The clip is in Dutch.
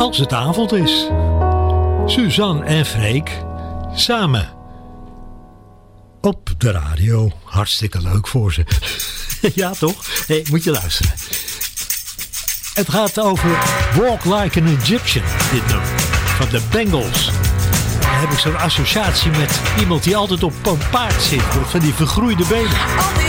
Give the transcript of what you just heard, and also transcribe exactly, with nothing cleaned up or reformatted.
als het avond is. Suzanne en Freek samen op de radio. Hartstikke leuk voor ze. Ja, toch? Hey, moet je luisteren. Het gaat over Walk Like an Egyptian, dit nummer, van de Bengals. Dan heb ik zo'n associatie met iemand die altijd op een paard zit, van die vergroeide benen.